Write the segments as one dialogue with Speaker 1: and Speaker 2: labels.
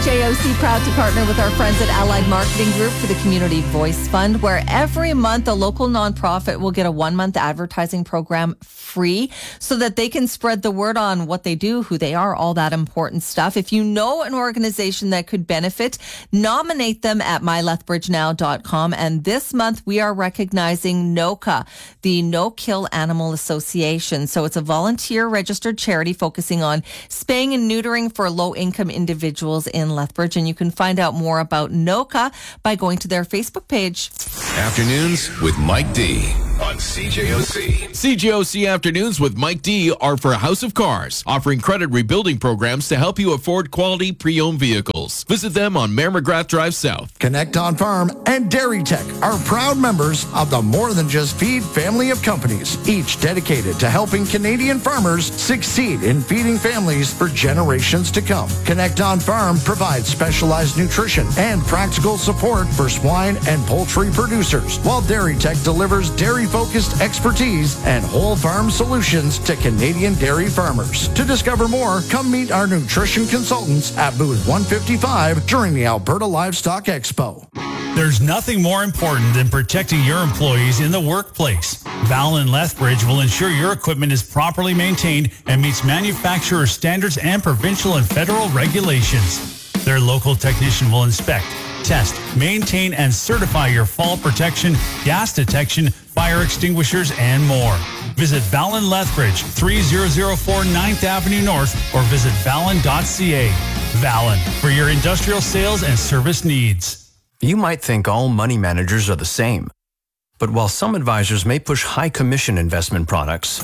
Speaker 1: CJOC proud to partner with our friends at Allied Marketing Group for the Community Voice Fund, where every month a local nonprofit will get a 1-month advertising program free so that they can spread the word on what they do, who they are, all that important stuff. If you know an organization that could benefit, nominate them at mylethbridgenow.com. And this month we are recognizing NOCA, the No Kill Animal Association. So it's a volunteer registered charity focusing on spaying and neutering for low-income individuals in Lethbridge. And you can find out more about NOCA by going to their Facebook page.
Speaker 2: Afternoons with Mike D on CJOC.
Speaker 3: CJOC Afternoons with Mike D are for House of Cars, offering credit rebuilding programs to help you afford quality pre-owned vehicles. Visit them on Mayor McGrath Drive South.
Speaker 4: Connect on Farm and Dairy Tech are proud members of the More Than Just Feed family of companies, each dedicated to helping Canadian farmers succeed in feeding families for generations to come. Connect on Farm provides specialized nutrition and practical support for swine and poultry producers, while Dairy Tech delivers dairy-focused expertise and whole farm solutions to Canadian dairy farmers. To discover more, come meet our nutrition consultants at booth 155 during the Alberta Livestock Expo.
Speaker 5: There's nothing more important than protecting your employees in the workplace. Valin Lethbridge will ensure your equipment is properly maintained and meets manufacturer standards and provincial and federal regulations. Their local technician will inspect, test, maintain, and certify your fall protection, gas detection, fire extinguishers, and more. Visit Valin Lethbridge, 3004 9th Avenue North, or visit valin.ca. Valin, for your industrial sales and service needs.
Speaker 6: You might think all money managers are the same. But while some advisors may push high commission investment products,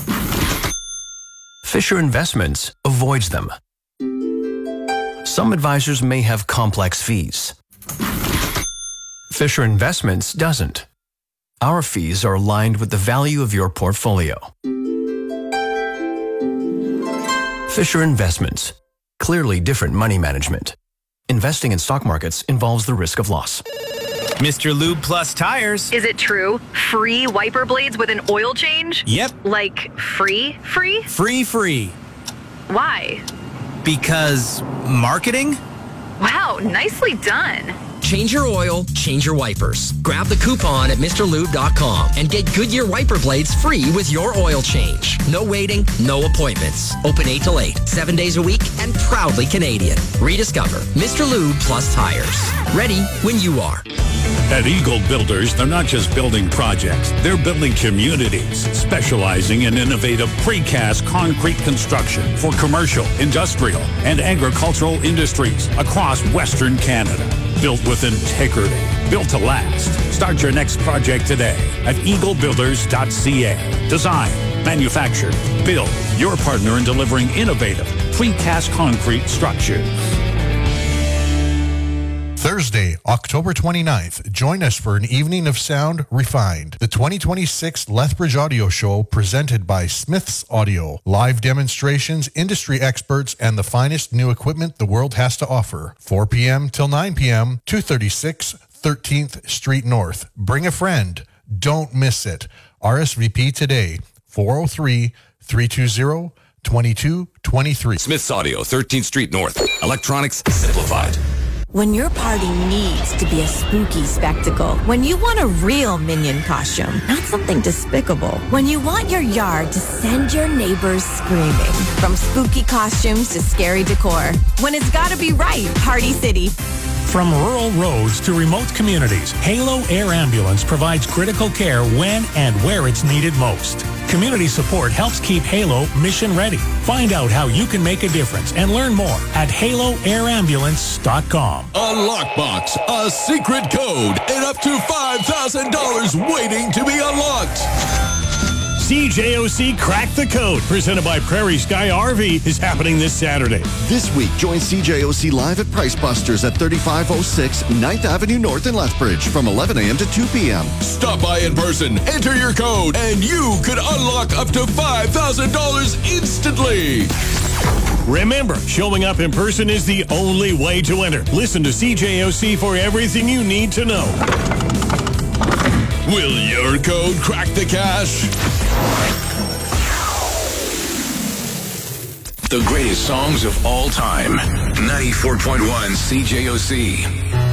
Speaker 6: Fisher Investments avoids them. Some advisors may have complex fees. Fisher Investments doesn't. Our fees are aligned with the value of your portfolio. Fisher Investments. Clearly different money management. Investing in stock markets involves the risk of loss.
Speaker 7: Mr. Lube Plus Tires.
Speaker 8: Is it true? Free wiper blades with an oil change?
Speaker 7: Yep.
Speaker 8: Like free?
Speaker 7: Free.
Speaker 8: Why?
Speaker 7: Because marketing?
Speaker 8: Wow, nicely done.
Speaker 9: Change your oil, change your wipers. Grab the coupon at MrLube.com and get Goodyear wiper blades free with your oil change. No waiting, no appointments. Open 8 till 8, 7 days a week, and proudly Canadian. Rediscover Mr. Lube Plus Tires. Ready when you are.
Speaker 10: At Eagle Builders, they're not just building projects. They're building communities, specializing in innovative precast concrete construction for commercial, industrial, and agricultural industries across Western Canada. Built with integrity, built to last. Start your next project today at eaglebuilders.ca. Design, manufacture, build. Your partner in delivering innovative precast concrete structures.
Speaker 11: Thursday, October 29th, join us for an evening of sound refined. The 2026 Lethbridge Audio Show presented by Smith's Audio. Live demonstrations, industry experts, and the finest new equipment the world has to offer. 4 p.m. till 9 p.m., 236 13th Street North. Bring a friend. Don't miss it. RSVP today, 403-320-2223.
Speaker 2: Smith's Audio, 13th Street North. Electronics simplified.
Speaker 12: When your party needs to be a spooky spectacle, when you want a real Minion costume, not something despicable, when you want your yard to send your neighbors screaming, from spooky costumes to scary decor, when it's gotta be right, Party City.
Speaker 5: From rural roads to remote communities, Halo Air Ambulance provides critical care when and where it's needed most. Community support helps keep Halo mission ready. Find out how you can make a difference and learn more at haloairambulance.com.
Speaker 3: A lockbox, a secret code, and up to $5,000 waiting to be unlocked.
Speaker 13: CJOC Crack the Code, presented by Prairie Sky RV, is happening this Saturday.
Speaker 14: This week, join CJOC live at Price Busters at 3506 9th Avenue North in Lethbridge from 11 a.m. to 2 p.m.
Speaker 3: Stop by in person, enter your code, and you could unlock up to $5,000 instantly.
Speaker 13: Remember, showing up in person is the only way to enter. Listen to CJOC for everything you need to know.
Speaker 3: Will your code crack the cash?
Speaker 2: The greatest songs of all time. 94.1 CJOC.